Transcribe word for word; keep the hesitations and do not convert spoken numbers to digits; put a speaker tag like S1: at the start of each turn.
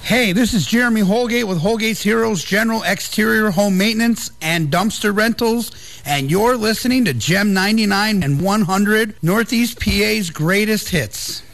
S1: Hey, this is Jeremy Holgate with Holgate's Heroes General Exterior Home Maintenance and Dumpster Rentals, and you're listening to Gem ninety-nine and one hundred, Northeast P A's greatest hits.